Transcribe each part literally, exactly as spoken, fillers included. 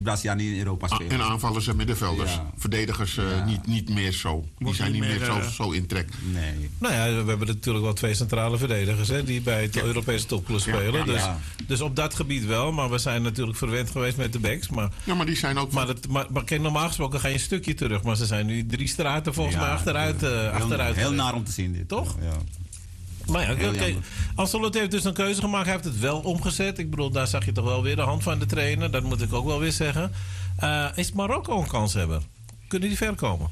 Brazilianen in Europa spelen. En aanvallers en middenvelders. Ja. Verdedigers uh, ja. niet, niet meer zo. Die Wordt zijn niet meer, meer uh, zo, zo in trek. Nee. Nou ja, we hebben natuurlijk wel twee centrale verdedigers hè, die bij het ja. Europese topclub spelen. Ja, ja, dus, ja. dus op dat gebied wel. Maar we zijn natuurlijk verwend geweest met de backs. Maar, ja, maar die zijn ook... Maar, het, maar, maar kijk, normaal gesproken ga je een stukje terug. Maar ze zijn nu drie straten volgens ja, mij achteruit. Uh, heel, achteruit heel naar om te zien dit. Toch? Ja. Maar ja, okay. Ancelotti heeft dus een keuze gemaakt. Hij heeft het wel omgezet. Ik bedoel, daar zag je toch wel weer de hand van de trainer. Dat moet ik ook wel weer zeggen. Uh, is Marokko een kanshebber? Kunnen die ver komen?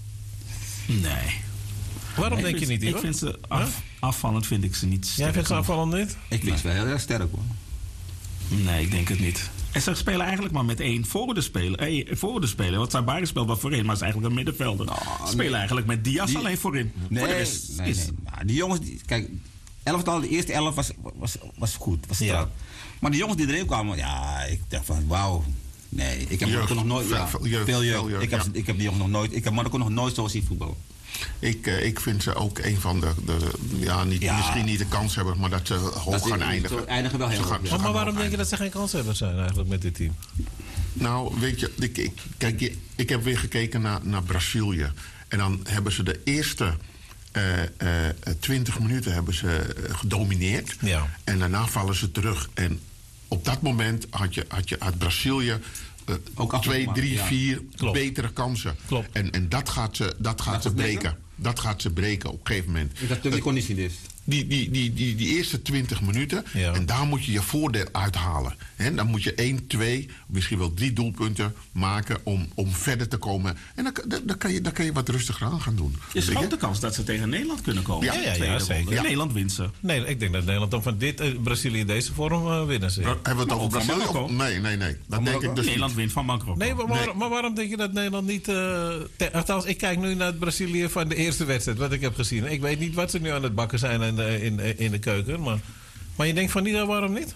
Nee. Waarom ik denk vind, je niet, Ivo? Ik vind ze af, huh? afvallend vind ik ze niet sterk. Jij vindt ze afvallend niet? Ik vind ze wel heel erg sterk hoor. Nee, ik denk het niet. En ze spelen eigenlijk maar met één voor de speler. Hey, voor de speler. Want Sabari speelt wel voorin, maar is eigenlijk een middenvelder. Nou, ze spelen nee. eigenlijk met Diaz die, alleen voorin. Nee, voor de rest nee, is... nee. Nou, die jongens, die, kijk, elftal, de eerste elf was, was, was goed, was strak. Ja. Maar die jongens die erin kwamen, ja, ik dacht van wauw. Nee, ik heb Marokko nog nooit. Ja, veel jeugd. Veel jeugd. Ik, heb, ja. ik heb die jongens nog nooit. Ik heb Marokko nog nooit zo zien voetballen. Ik, uh, ik vind ze ook een van de, de ja, niet, ja, misschien niet de kanshebbers, maar dat ze hoog dat gaan eindigen. eindigen wel heel gaan, hoog. Maar, maar waarom denk je dat ze geen kanshebbers zijn eigenlijk met dit team? Nou, weet je, ik, ik, kijk, ik heb weer gekeken naar, naar Brazilië. En dan hebben ze de eerste uh, uh, twintig minuten hebben ze gedomineerd. Ja. En daarna vallen ze terug. En op dat moment had je, had je uit Brazilië Uh, ook twee, drie, ja. vier Klopt. betere kansen. Klopt. En, en dat gaat ze, dat gaat ze breken. breken. Dat gaat ze breken op een gegeven moment. Dat de conditie is. Die, die, die, die, die eerste twintig minuten. Ja. En daar moet je je voordeel uithalen. He, dan moet je één, twee, misschien wel drie doelpunten maken om, om verder te komen. En dan, dan, dan, kan je, dan kan je wat rustiger aan gaan doen. Er is een grote kans dat ze tegen Nederland kunnen komen. Ja, ja, ja, ja zeker. Ja. Nederland wint ze. Nee, ik denk dat Nederland dan van dit uh, Brazilië deze vorm uh, winnen ze. Hebben we het over Brazilië? Of, nee, nee, nee. Dat denk ik dus Nederland niet. wint van Marokko. Nee, maar, maar, nee. maar waarom denk je dat Nederland niet... Uh, te, althans, ik kijk nu naar het Brazilië van de eerste wedstrijd, wat ik heb gezien. Ik weet niet wat ze nu aan het bakken zijn in de, in, in de keuken. Maar, maar je denkt van niet, waarom niet?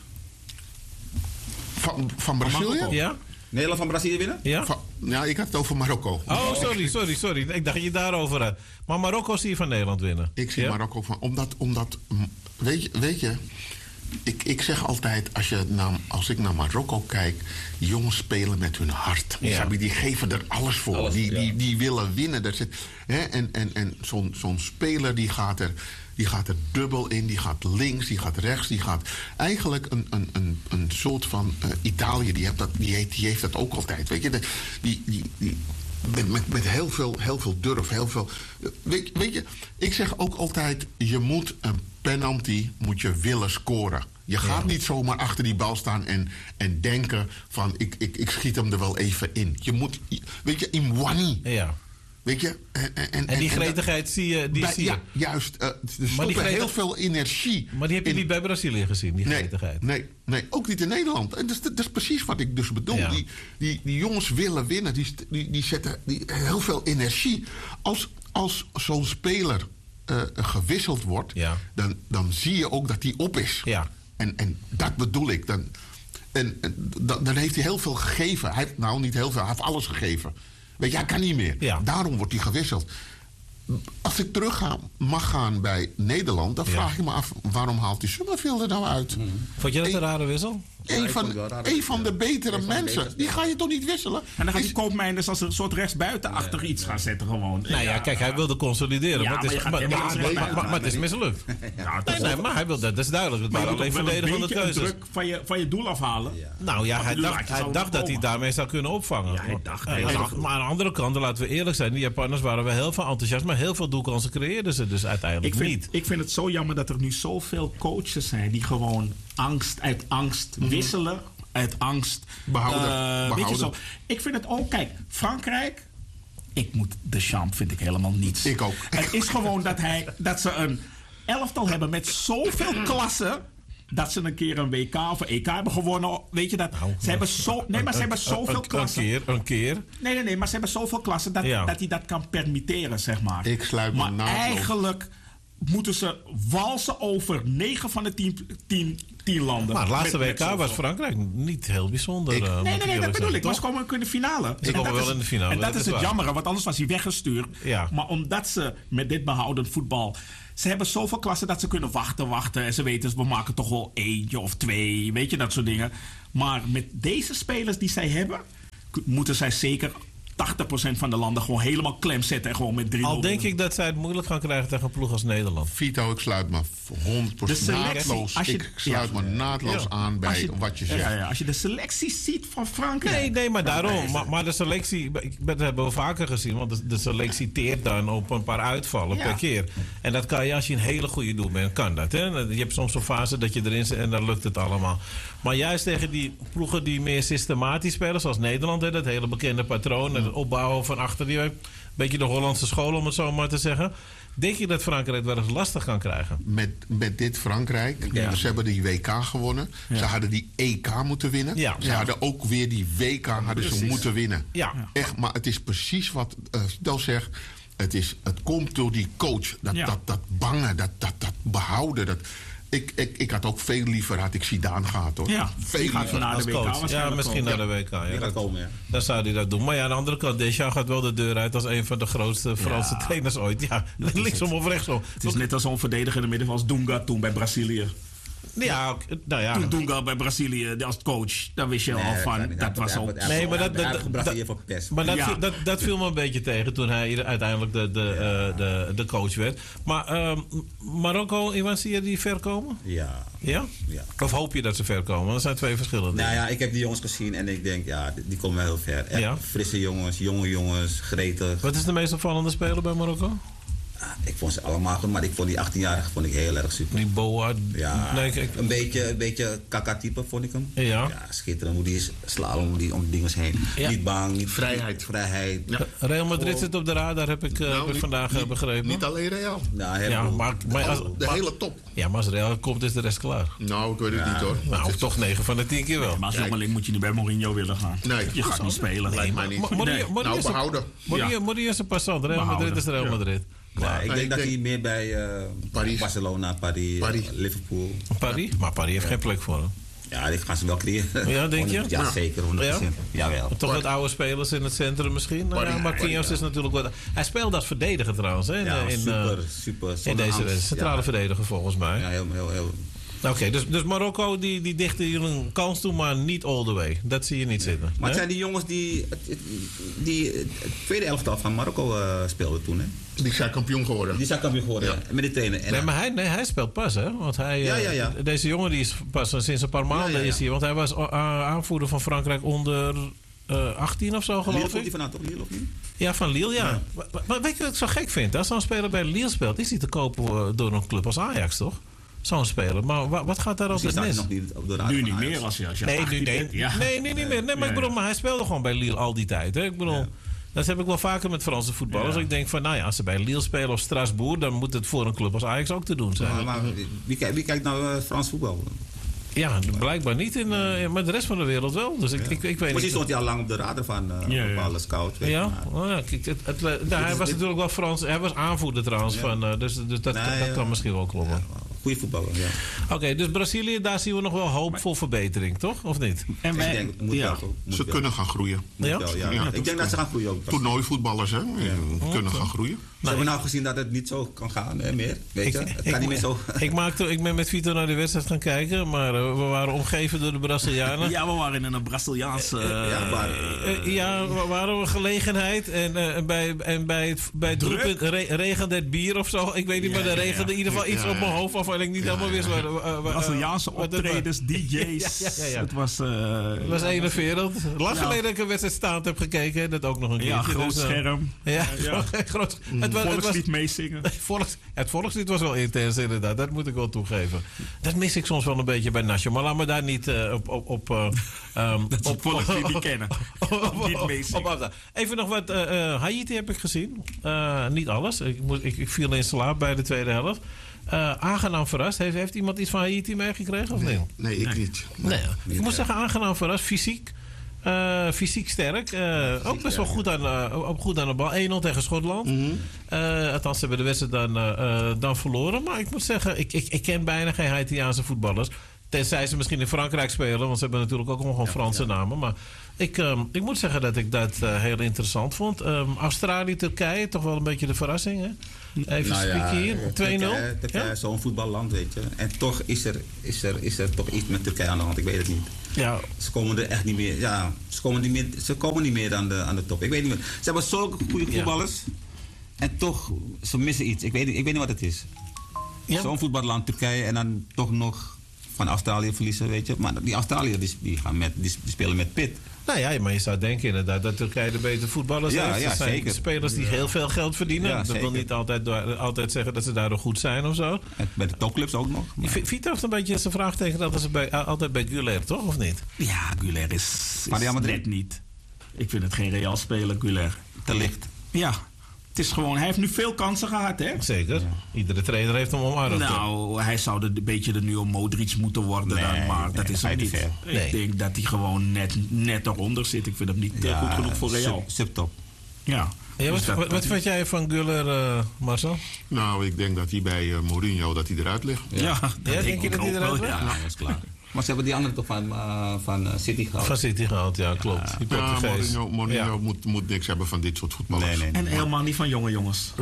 Van, van Brazilië? Ja. Nederland van Brazilië winnen? Ja. Van, ja, ik had het over Marokko. Oh, sorry, sorry, sorry. Ik dacht dat je daarover had. Maar Marokko zie je van Nederland winnen. Ik zie ja? Marokko van... Omdat, omdat weet je... Weet je Ik, ik zeg altijd, als, je naar, als ik naar Marokko kijk... die jongens spelen met hun hart. Ja. Die geven er alles voor. Alles, die, ja. die, die willen winnen. Dat zit, hè? En, en, en zo'n zo'n speler die gaat, er, die gaat er dubbel in. Die gaat links, die gaat rechts. Die gaat eigenlijk een, een, een, een soort van... Uh, Italië, die heeft, dat, die, heeft, die heeft dat ook altijd. Weet je, de, die... die, die Met, met, met heel, veel, heel veel durf, heel veel... Weet, weet je, ik zeg ook altijd... je moet een penalty moet je willen scoren. Je gaat ja. niet zomaar achter die bal staan en, en denken van... Ik, ik, ik schiet hem er wel even in. Je moet, weet je, in wani. Ja. Weet je? En, en, en die gretigheid zie je... Die bij, zie je. Ja, juist. Uh, er stopt gretig... heel veel energie. Maar die heb je in... niet bij Brazilië gezien, die nee, gretigheid. Nee, nee, ook niet in Nederland. En dat, is, dat is precies wat ik dus bedoel. Ja. Die, die, die jongens willen winnen. Die, die, die zetten die, heel veel energie. Als, als zo'n speler uh, gewisseld wordt... Ja. Dan, dan zie je ook dat die op is. Ja. En, en dat bedoel ik. Dan, en, en dan, dan heeft hij heel veel gegeven. Hij heeft, nou, niet heel veel. Hij heeft alles gegeven. Weet je, hij kan niet meer. Ja. Daarom wordt hij gewisseld. Als ik terug ga, mag gaan bij Nederland... dan vraag ja. ik me af, waarom haalt die Summerfield er nou uit? Mm. Vond je dat een rare wissel? Een ja, van, een van de betere van mensen. De die ga je toch niet wisselen? En dan gaat die Koopmeiners als een soort rechtsbuitenachter nee, iets nee. gaan zetten gewoon. Nou ja, kijk, hij wilde consolideren. Ja, maar, het is, maar, maar, maar, maar, maar, maar, maar het is mislukt. Ja, nee, nee, maar hij wil dat, dat is duidelijk. Het waren alleen verdedigende keuzes. Druk van je, van je doel afhalen. Ja. Nou ja, hij dacht, hij dacht dat hij daarmee zou kunnen opvangen. Ja, hij dacht, uh, maar, maar aan de andere kant, laten we eerlijk zijn... die Japanners waren wel heel veel enthousiast... maar heel veel doelkansen creëerden ze dus uiteindelijk ik vind, niet. Ik vind het zo jammer dat er nu zoveel coaches zijn... die gewoon angst uit angst mm-hmm. wisselen... uit angst behouden. Uh, behouden. Weet je zo. Ik vind het ook, kijk, Frankrijk, ik moet de champ vind ik helemaal niets. Ik ook. Het is gewoon dat, hij, dat ze een elftal hebben met zoveel klassen dat ze een keer een W K of een E K hebben gewonnen. Weet je dat? Nou, ze hebben zo, nee, maar ze hebben zoveel een, klassen. Een keer, een keer. Nee, nee, nee, maar ze hebben zoveel klassen dat, ja. dat hij dat kan permitteren, zeg maar. Ik sluit me maar naadloos. eigenlijk moeten ze walsen over negen van de tien, tien, tien landen. Maar het laatste met, W K was Frankrijk niet heel bijzonder. Ik, uh, nee, nee, nee, dat bedoel ik. Maar ze komen in de finale. Ze komen wel in de finale. En dat, dat is het waar. jammere, want anders was hij weggestuurd. Ja. Maar omdat ze met dit behouden voetbal... Ze hebben zoveel klassen dat ze kunnen wachten, wachten. En ze weten, we maken toch wel eentje of twee. Weet je, dat soort dingen. Maar met deze spelers die zij hebben... moeten zij zeker tachtig procent van de landen gewoon helemaal klem zetten en gewoon met drie nul. Al denk ik dat zij het moeilijk gaan krijgen tegen een ploeg als Nederland. Vito, ik sluit me honderd procent naadloos. Als je, ik sluit ja, me naadloos ja. aan bij je, wat je zegt. Ja, ja, als je de selectie ziet van Frankrijk. Nee, nee, maar daarom. Maar, maar de selectie, dat hebben we vaker gezien, want de, de selectie teert dan op een paar uitvallen ja. per keer. En dat kan je als je een hele goede doel bent, kan dat. Hè? Je hebt soms zo'n fase dat je erin zit en dan lukt het allemaal. Maar juist tegen die ploegen die meer systematisch spelen, zoals Nederland, hè, dat hele bekende patroon, het opbouwen van achter die, een beetje de Hollandse school om het zo maar te zeggen. Denk je dat Frankrijk wel eens lastig kan krijgen? Met, met dit Frankrijk, ja. ze hebben die W K gewonnen. Ja. Ze hadden die E K moeten winnen. Ja. Ze ja. hadden ook weer die W K hadden ze moeten winnen. Ja. Echt, maar het is precies wat uh, Stel zegt. Het, is, het komt door die coach. Dat, ja. dat, dat bangen, dat, dat, dat behouden. Dat, Ik, ik, ik had ook veel liever had ik Zidane gehad, hoor. Ja, veel liever. Naar de W K. Ja, misschien naar de W K. Ja, ja, dat, komen, ja. Dan zou hij dat doen. Maar ja, aan de andere kant, Deschamps gaat wel de deur uit als een van de grootste Franse ja. trainers ooit. Ja, linksom of rechtsom. Het is net als zo'n verdediger in de midden als Dunga toen bij Brazilië. Ja, nou ja. Toen Dunga bij Brazilië als coach, dan wist je nee, al van, dat, dat was ook... Nee, maar dat, dat, dat, dat, maar dat, ja. dat, dat viel me een beetje tegen toen hij uiteindelijk de, de, ja. uh, de, de coach werd. Maar uh, Marokko, Iwan, zie je die ver komen? Ja. Ja? Ja. Of hoop je dat ze ver komen? Dat zijn twee verschillende dingen. Nou ja, ik heb die jongens gezien en ik denk, ja, die, die komen wel heel ver. Echt ja. frisse jongens, jonge jongens, gretig. Wat is de meest opvallende speler bij Marokko? Ik vond ze allemaal goed, maar ik vond die achttienjarige vond ik heel erg super. Die Boa. Ja, nee, ik... een beetje, een beetje kaka-type vond ik hem. Ja. Ja, schitterend hoe die slalom om die, om die dingen heen. Ja. Niet bang, niet vrijheid. vrijheid. Ja. Real Madrid oh. zit op de radar, heb ik, uh, nou, heb ik vandaag niet, begrepen. Niet alleen Real. Nou, ja, maar, maar als, de maar, hele top. Ja, maar als Real komt, is de rest klaar. Nou, ik weet het ja. niet hoor. Nou, of toch negen van de tien keer wel. Ja, maar als jongeling moet je niet bij Mourinho willen gaan. Nee, je gaat niet spelen. Nee, maar niet. Nou, behouden. Mourinho is een passant. Real Madrid is Real Madrid. Ja, ik denk ik dat denk... hij meer bij uh, Paris. Barcelona, Paris, Paris. Uh, Liverpool. Paris? Ja. Maar Paris heeft ja. geen plek voor hem. Ja, die gaan ze wel creëren. Ja, denk je? Ja, zeker, honderd procent. Ja? Jawel. Toch wat oude spelers in het centrum misschien? Nou, ja, Marquinhos is natuurlijk wat... Hij speelt als verdediger trouwens. Hè, ja, in, super, uh, super. In deze angst. centrale ja. verdediger volgens mij. Ja, heel, heel, heel. Oké, okay, dus, dus Marokko die, die dichten jullie een kans toe, maar niet all the way. Dat zie je niet nee. zitten. Maar het zijn die jongens die, die het tweede elftal van Marokko uh, speelden toen, hè? Die zijn kampioen geworden. Die zijn kampioen geworden, ja. ja met de trainer. En nee, maar hij, nee, hij speelt pas, hè? Want hij, ja, ja, ja. Uh, deze jongen die is pas sinds een paar maanden ja, ja, ja. is hier. Want hij was uh, aanvoerder van Frankrijk onder uh, achttien of zo, geloof Lille ik. Lille van toch? Lille of niet? Ja, van Lille, ja. ja. Maar weet je wat ik zo gek vind? Als zo'n speler bij Lille speelt, is hij te kopen uh, door een club als Ajax, toch? Zo'n speler. Maar wat, wat gaat daar altijd mis? Nog niet op de nu niet meer als je, als je nee, nu, nee, bent. Ja. nee, nee, niet meer. Nee, maar ja, ik bedoel, maar hij speelde gewoon bij Lille al die tijd. Hè? Ik bedoel, ja. dat heb ik wel vaker met Franse voetballers. Ja. Ik denk van, nou ja, als ze bij Lille spelen of Strasbourg, dan moet het voor een club als Ajax ook te doen zijn. Ja, maar wie, kijkt, wie kijkt nou uh, Frans voetbal? Ja, blijkbaar niet, in, uh, maar de rest van de wereld wel. Dus ik, ja. ik, ik, ik weet Precies stond hij al lang op de radar van uh, ja, bepaalde ja. scouts. Ja, oh, ja kijk, het, het, het, nou, hij was natuurlijk wel Frans. Hij was aanvoerder trouwens. Ja. Van, uh, dus dus dat, nee, dat, dat ja. kan misschien wel kloppen. Ja, goeie voetballer, ja. Oké, okay, dus Brazilië, daar zien we nog wel hoop voor verbetering, toch? Of niet? En wij, ik denk, moet ja. wel, moet ze wel. kunnen gaan groeien. Ja? Wel, ja. Ja, ik denk dat ze gaan groeien ook. Toernooivoetballers, hè? Ja. Kunnen gaan groeien. Ze hebben nou gezien dat het niet zo kan gaan, hè, meer. Weet je? Ik, het ik, kan niet meer zo. Ik, maakte, ik ben met Vito naar de wedstrijd gaan kijken, maar uh, we waren omgeven door de Brazilianen. Ja, we waren in een Braziliaanse... Uh, ja, maar, uh, ja, we waren een gelegenheid en, uh, bij, en bij het, bij het doelpunt re, regende het bier of zo. Ik weet niet, ja, maar er regende ja, in ieder geval ja, iets ja, op mijn hoofd waarvan ik niet ja, helemaal wist. Waar, uh, Braziliaanse uh, optredens, D J's. Ja, ja, ja, ja. Het was... Uh, het was één wereld. Lang geleden dat ik een wedstrijd staand heb gekeken. Dat ook nog een keertje. Ja, groot dus, uh, scherm. Ja, ja. groot. Het was, het was niet meezingen. Volks, het volkslied was wel intens inderdaad. Dat moet ik wel toegeven. Dat mis ik soms wel een beetje bij Nacho. Maar laat me daar niet uh, op... op, op uh, um, dat op volkslied niet kennen. Op, niet meezingen. Op, op, even nog wat. Uh, uh, Haiti heb ik gezien. Uh, niet alles. Ik, moest, ik, ik viel in slaap bij de tweede helft. Uh, aangenaam verrast. Heeft, heeft iemand iets van Haiti meegekregen of nee, niet? Nee, ik nee. niet. Nee. Nee. Ik moet zeggen aangenaam verrast. Fysiek. Uh, fysiek sterk. Uh, ja, fysiek ook best wel goed aan, uh, ook goed aan de bal. één nul tegen Schotland. Mm-hmm. uh, althans, ze hebben de wedstrijd dan, uh, dan verloren. Maar ik moet zeggen, ik, ik, ik ken bijna geen Haitiaanse voetballers. Tenzij ze misschien in Frankrijk spelen, want ze hebben natuurlijk ook gewoon ja, Franse ja. namen. Maar ik, um, ik moet zeggen dat ik dat uh, heel interessant vond. Um, Australië, Turkije, toch wel een beetje de verrassing, hè? Even nou spieken ja, hier, twee nul. Turkije, Turkije ja? is zo'n voetballand, weet je. En toch is er, is, er, is er toch iets met Turkije aan de hand, ik weet het niet. Ja. Ze komen er echt niet meer, ja, ze komen niet meer, ze komen niet meer aan de, aan de top. Ik weet niet meer. Ze hebben zulke goede voetballers. Ja. En toch, ze missen iets. Ik weet, ik weet niet wat het is. Ja. Zo'n voetballand, Turkije, en dan toch nog van Australië verliezen, weet je. Maar die Australiërs die, die, gaan met, die, die spelen met pit. Nou ja, maar je zou denken inderdaad dat Turkije de betere voetballers ja, heeft. Ja, er zijn zeker. spelers die heel veel geld verdienen. Ja, dat zeker. Wil niet altijd, altijd zeggen dat ze daardoor goed zijn of zo. En bij de topclubs ook nog. Maar... Vito heeft een beetje zijn vraagteken dat ze bij, altijd bij Güler, toch? Of niet? Ja, Güler is, is maar net niet. Ik vind het geen Real speler, Güler. Te licht. Ja. Het is gewoon, hij heeft nu veel kansen gehad, hè? Zeker. Ja. Iedere trainer heeft hem omarmd. Nou, hij zou een beetje de nieuwe Modric moeten worden nee, dan, maar nee, dat is hem niet. Ik nee. denk dat hij gewoon net, net eronder zit. Ik vind hem niet ja, goed genoeg voor Real. Subtop. Ja. Ja, wat dus wat, wat vind jij van Güler, uh, Marcel? Nou, ik denk dat hij bij uh, Mourinho dat hij eruit ligt. Ja, ja, dat ja denk je dat hij eruit ligt? Ja, ja, dat is klaar. Maar ze hebben die andere toch van, uh, van uh, City gehaald. Van City gehaald, ja, klopt. Ja, die ja Mourinho, Mourinho ja. moet, moet niks hebben van dit soort voetballers. Nee, nee, nee, en nee. helemaal niet van jonge jongens.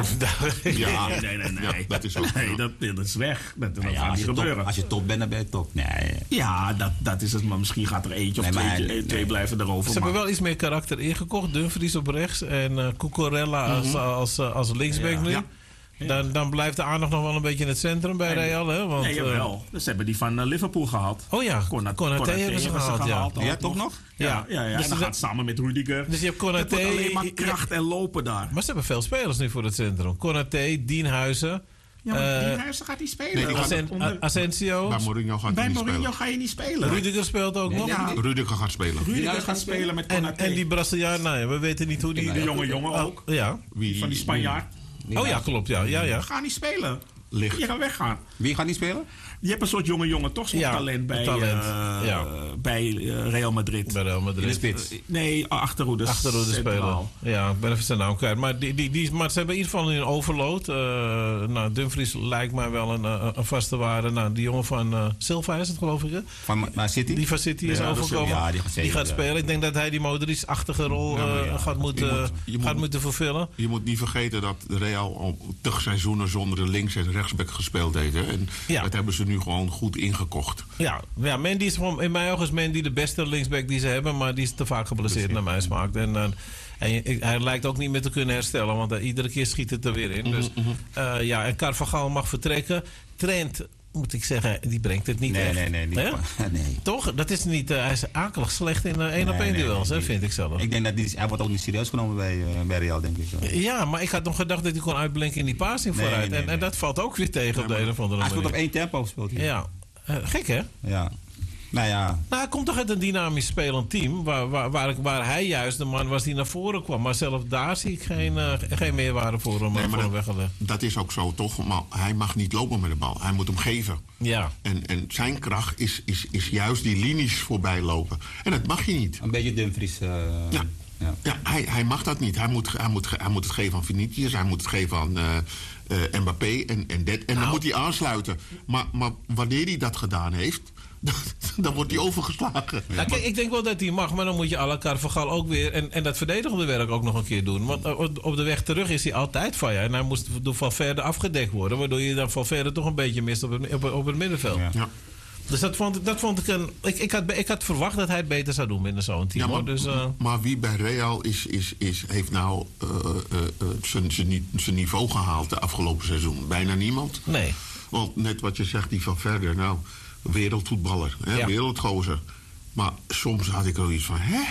ja, nee, nee, nee. nee. Ja, dat is ook nee, ja. dat, dat is weg. Dat, dat ja, gaat als, niet je gebeuren. Top, als je top bent, dan ben je top. Nee. Ja, dat, dat is het. Maar misschien gaat er eentje of nee, twee, nee. twee blijven erover. Ze maar. hebben wel iets meer karakter ingekocht. Dumfries op rechts en uh, Cucurella als, mm-hmm. als, als, als linksback ja. nu. Ja. Dan, dan blijft de aandacht nog wel een beetje in het centrum bij nee, Real. Hè? Want, nee, jawel. Dus ze hebben die van uh, Liverpool gehaald. Oh ja, Konaté hebben ze gehaald. gehaald ja, ja toch nog? Ja, ja, ja, ja. Dus en dan gaat samen met Rudiger. Dus je hebt Konaté. Je hebt alleen maar kracht ja. en lopen daar. Maar ze hebben veel spelers nu voor het centrum. Konaté, Dienhuizen. Ja, maar uh, Dienhuizen gaat niet spelen. Nee, die Asen, onder... Asensio. Bij Mourinho gaat Bij niet Mourinho spelen. ga je niet spelen. Rudiger speelt ook nee, nog. Ja. Rudiger gaat spelen. Rudiger gaat spelen met Konaté. En, en die Braziliaan, nou ja, we weten niet hoe die... De jonge jongen ook. Oh, ja. Wie, van die Spanjaard. Oh ja, klopt. Ja, ja, ja. Ga niet spelen. Licht. Je gaat weggaan. Wie gaat niet spelen? Je hebt een soort jonge jongen, toch zo'n ja, talent bij, talent. Uh, ja. bij uh, Real Madrid. Bij Real Madrid. In de spits? Uh, nee, achterhoede. Achterhoede spelen. Ja, ik ben even zijn naam kwijt. Maar, die, die, die, maar ze hebben in ieder geval een overload. Uh, nou, Dumfries lijkt mij wel een, uh, een vaste waarde. Nou, die jongen van uh, Silva is het, geloof ik. Hè? Van uh, City? Die van City is ja, overgekomen. Ja, die gaat, zeker, die gaat ja. spelen. Ik denk dat hij die Modric-achtige rol uh, ja, ja. gaat, moeten, je moet, je gaat moet, moeten vervullen. Je moet niet vergeten dat Real al tig seizoenen zonder de links- en rechtsback gespeeld heeft. Hè? En ja. dat hebben ze nu gewoon goed ingekocht. Ja, ja Mendy is van, in mijn ogen is Mendy de beste linksback die ze hebben, maar die is te vaak geblesseerd naar mijn smaak. En, uh, en hij lijkt ook niet meer te kunnen herstellen, want uh, iedere keer schiet het er weer in. Dus, uh, ja, en Carvajal mag vertrekken. Trent, moet ik zeggen, die brengt het niet nee, echt. Nee, nee, niet nee. Toch? Dat is niet, uh, hij is akelig slecht in één uh, op één nee, duels, nee, hè, vind ik zelf. Ik denk dat die, hij wordt ook niet serieus genomen bij, uh, bij Real, denk ik. Zo. Ja, maar ik had nog gedacht dat hij kon uitblinken in die passing nee, vooruit. Nee, en, nee. en dat valt ook weer tegen ja, op de een of andere manier. Hij speelt op één tempo, speelt hij. Ja. Uh, gek, hè? Ja. Nou ja. Nou, hij komt toch uit een dynamisch spelend team. Waar, waar, waar, waar hij juist de man was die naar voren kwam. Maar zelfs daar zie ik geen, uh, geen meerwaarde voor hem, nee, voor hem weggelegd. Dat is ook zo, toch? Maar hij mag niet lopen met de bal. Hij moet hem geven. Ja. En, en zijn kracht is, is, is juist die linies voorbij lopen. En dat mag je niet. Een beetje Dumfries. Uh, ja. Ja, ja hij, hij mag dat niet. Hij moet, hij, moet, hij moet het geven aan Vinicius. Hij moet het geven aan uh, uh, Mbappé. En, en, dat, en nou. dan moet hij aansluiten. Maar, maar wanneer hij dat gedaan heeft, dan wordt hij overgeslagen. Ja, kijk, ik denk wel dat hij mag, maar dan moet je à la Carvajal ook weer... En, en dat verdedigende werk ook nog een keer doen. Want uh, op de weg terug is hij altijd van ja. En hij moest door Valverde afgedekt worden. Waardoor je dan Valverde toch een beetje mist op het, op, op het middenveld. Ja. Ja. Dus dat vond, dat vond ik een... Ik, ik, had, ik had verwacht dat hij het beter zou doen binnen zo'n team. Ja, maar, dus, uh... maar wie bij Real is, is, is, heeft nou uh, uh, uh, zijn niveau gehaald de afgelopen seizoen? Bijna niemand. Nee. Want net wat je zegt, die van verder, nou, wereldvoetballer, hè, ja. wereldgozer. Maar soms had ik al iets van, hè?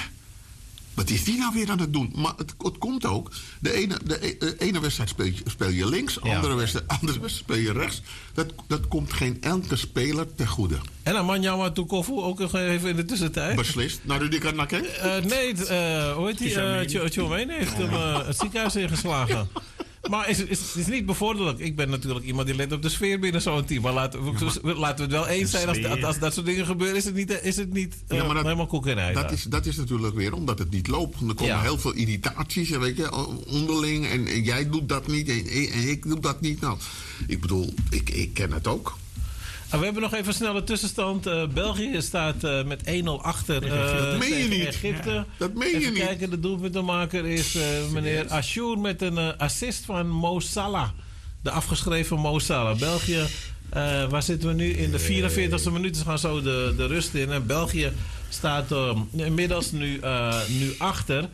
Wat is die nou weer aan het doen? Maar het, het komt ook. De ene, de, de ene wedstrijd speel je, speel je links, de ja. andere wedstrijd, andere wedstrijd speel je rechts. Dat, dat komt geen enkele speler ten goede. En Amanyama Tukofu ook nog even in de tussentijd. Beslist. Nou, die kan nakken? Uh, nee, uh, hoe heet die? Tjomene uh, heeft hem uh, het ziekenhuis ingeslagen. Maar is, is, is niet bevorderlijk. Ik ben natuurlijk iemand die let op de sfeer binnen zo'n team. Maar laten we, ja, maar laten we het wel eens zijn. Als, als, als dat soort dingen gebeuren, is het niet, is het niet uh, ja, dat, helemaal koek en ei. Dat is, dat is natuurlijk weer omdat het niet loopt. Er komen ja. heel veel irritaties, weet je, onderling. En, en jij doet dat niet en, en ik doe dat niet. Nou, ik bedoel, ik, ik ken het ook. Uh, we hebben nog even een snelle tussenstand. Uh, België staat uh, met één nul achter uh, dat meen je niet. Egypte. Ja. Dat meen je even niet. kijken, de doelpuntenmaker is uh, meneer Ashour met een uh, assist van Mo Salah. De afgeschreven Mo Salah. België, uh, waar zitten we nu? In de vierenveertigste minuut. Ze gaan zo de, de rust in. En België staat uh, inmiddels nu, uh, nu achter.